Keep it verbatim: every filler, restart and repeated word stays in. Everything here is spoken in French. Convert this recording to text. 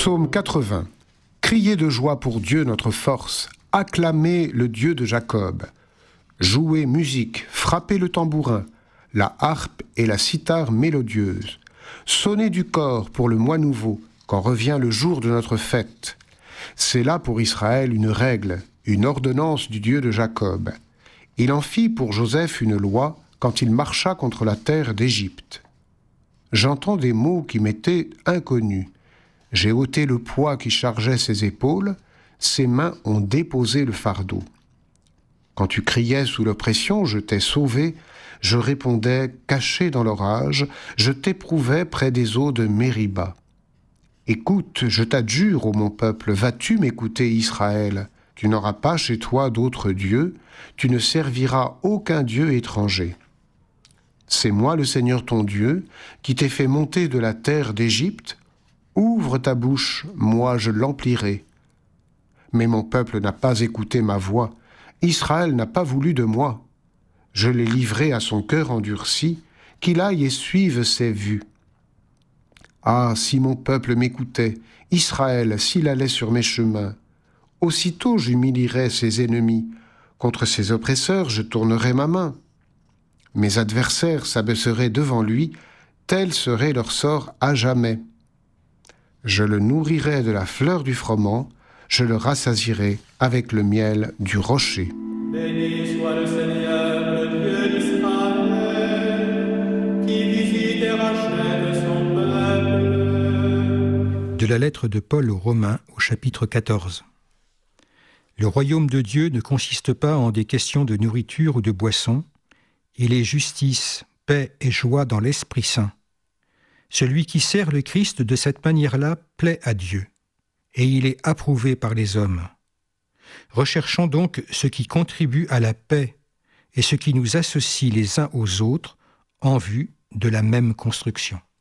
Psaume quatre-vingts. Criez de joie pour Dieu notre force, acclamez le Dieu de Jacob. Jouez musique, frappez le tambourin, la harpe et la cithare mélodieuse. Sonnez du cor pour le mois nouveau, quand revient le jour de notre fête. C'est là pour Israël une règle, une ordonnance du Dieu de Jacob. Il en fit pour Joseph une loi quand il marcha contre la terre d'Égypte. J'entends des mots qui m'étaient inconnus. J'ai ôté le poids qui chargeait ses épaules, ses mains ont déposé le fardeau. Quand tu criais sous l'oppression, je t'ai sauvé, je répondais caché dans l'orage, je t'éprouvais près des eaux de Mériba. Écoute, je t'adjure, ô mon peuple, vas-tu m'écouter, Israël? Tu n'auras pas chez toi d'autre Dieu, tu ne serviras aucun Dieu étranger. C'est moi le Seigneur ton Dieu, qui t'ai fait monter de la terre d'Égypte. Ouvre ta bouche, moi je l'emplirai. Mais mon peuple n'a pas écouté ma voix, Israël n'a pas voulu de moi. Je l'ai livré à son cœur endurci, qu'il aille et suive ses vues. Ah, si mon peuple m'écoutait, Israël, s'il allait sur mes chemins, aussitôt j'humilierais ses ennemis, contre ses oppresseurs je tournerais ma main. Mes adversaires s'abaisseraient devant lui, tel serait leur sort à jamais. Je le nourrirai de la fleur du froment, je le rassasierai avec le miel du rocher. Béni soit le Seigneur, le Dieu d'Israël, qui visite et rachète son peuple. De la lettre de Paul aux Romains au chapitre quatorze. Le royaume de Dieu ne consiste pas en des questions de nourriture ou de boisson, il est justice, paix et joie dans l'Esprit Saint. Celui qui sert le Christ de cette manière-là plaît à Dieu, et il est approuvé par les hommes. Recherchons donc ce qui contribue à la paix et ce qui nous associe les uns aux autres en vue de la même construction.